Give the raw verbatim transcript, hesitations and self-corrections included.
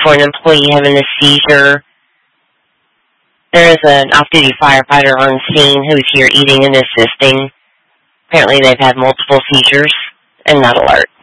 for an employee having a seizure. There is an off-duty firefighter on scene who's here eating and assisting. Apparently they've had multiple seizures and not alert.